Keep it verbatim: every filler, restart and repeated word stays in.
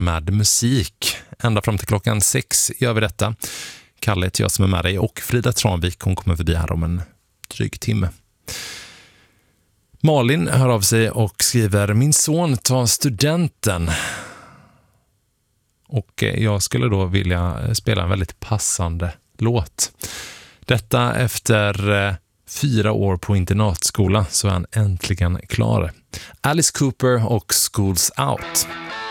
med musik. Ända fram till klockan sex gör vi detta. Kalle heter jag som är med dig och Frida Tranvik, hon kommer förbi här om en dryg timme. Malin hör av sig och skriver: min son tar studenten. Och jag skulle då vilja spela en väldigt passande låt. Detta efter fyra år på internatskola så är han äntligen klar. Alice Cooper och School's Out.